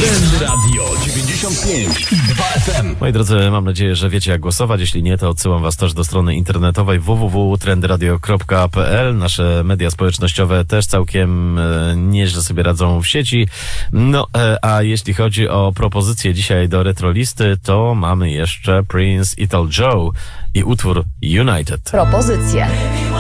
Trend Radio 95 i 2 FM. Moi drodzy, mam nadzieję, że wiecie jak głosować. Jeśli nie, to odsyłam was też do strony internetowej www.trendradio.pl. Nasze media społecznościowe też całkiem nieźle sobie radzą w sieci. No, a jeśli chodzi o propozycje dzisiaj do retrolisty, to mamy jeszcze Prince, Ital Joe i utwór United. Propozycje.